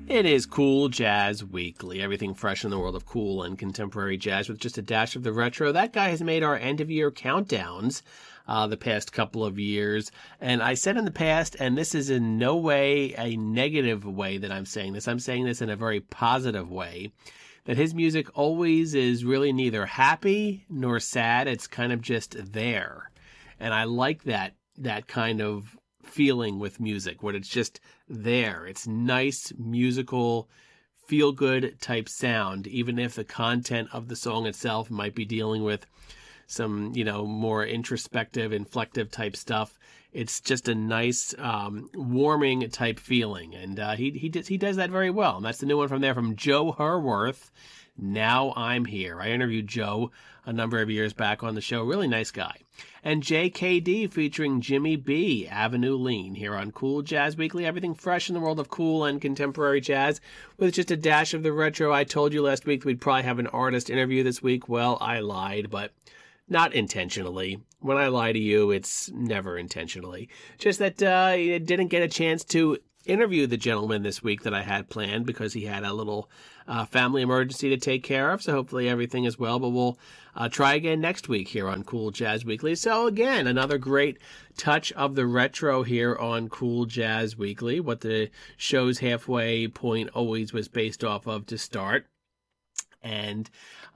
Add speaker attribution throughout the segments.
Speaker 1: It is Cool Jazz Weekly, everything fresh in the world of cool and contemporary jazz with just a dash of the retro. That guy has made our end-of-year countdowns the past couple of years. And I said in the past, and this is in no way a negative way that I'm saying this in a very positive way, that his music always is really neither happy nor sad. It's kind of just there. And I like that kind of feeling with music, when it's just there. It's nice, musical, feel-good type sound, even if the content of the song itself might be dealing with some, more introspective, inflective type stuff. It's just a nice, warming type feeling, and he does that very well. And that's the new one from Joe Herworth. Now I'm Here. I interviewed Joe a number of years back on the show. Really nice guy. And JKD featuring Jimmy B, Avenue Lean, here on Cool Jazz Weekly. Everything fresh in the world of cool and contemporary jazz with just a dash of the retro. I told you last week that we'd probably have an artist interview this week. Well, I lied, but not intentionally. When I lie to you, it's never intentionally. Just that I didn't get a chance to interview the gentleman this week that I had planned because he had a little family emergency to take care of. So hopefully everything is well, but we'll try again next week here on Cool Jazz Weekly. So again, another great touch of the retro here on Cool Jazz Weekly, what the show's halfway point always was based off of to start. And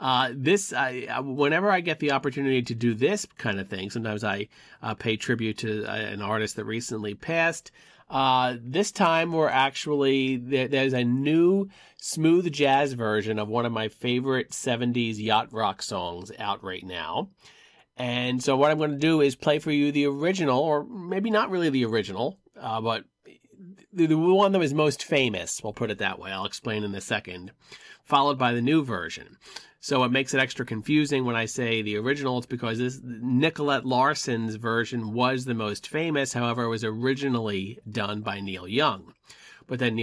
Speaker 1: whenever I get the opportunity to do this kind of thing, sometimes I pay tribute to an artist that recently passed. This time we're actually, there's a new smooth jazz version of one of my favorite 70s yacht rock songs out right now. And so what I'm going to do is play for you the original, or maybe not really the original, but the one that was most famous, we'll put it that way. I'll explain in a second, followed by the new version. So it makes it extra confusing when I say the original. It's because Nicolette Larson's version was the most famous. However, it was originally done by Neil Young. But then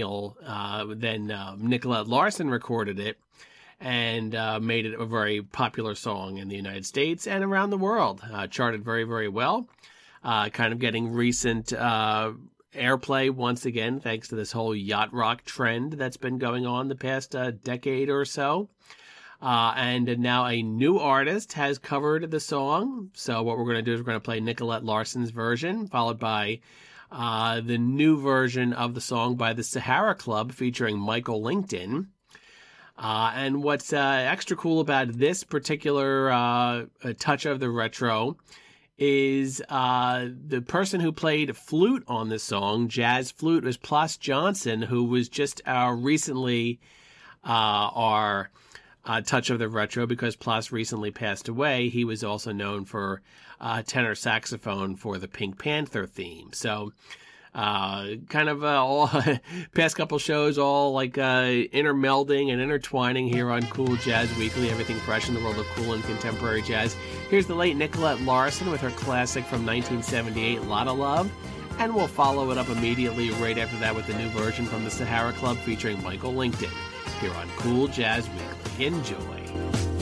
Speaker 1: Nicolette Larson recorded it and made it a very popular song in the United States and around the world. Charted very, very well. Kind of getting recent airplay once again, thanks to this whole yacht rock trend that's been going on the past decade or so. And now a new artist has covered the song. So what we're going to do is we're going to play Nicolette Larson's version, followed by the new version of the song by the Sahara Club featuring Michael Lington. And what's extra cool about this particular touch of the retro is the person who played flute on this song, jazz flute, was Plas Johnson, who was just recently our touch of the retro because Plas recently passed away. He was also known for tenor saxophone for the Pink Panther theme. So kind of all past couple shows all like intermelding and intertwining here on Cool Jazz Weekly, everything fresh in the world of cool and contemporary jazz. Here's the late Nicolette Larson with her classic from 1978, Lotta Love, and we'll follow it up immediately right after that with the new version from the Sahara Club featuring Michael Lington here on Cool Jazz Weekly. Enjoy.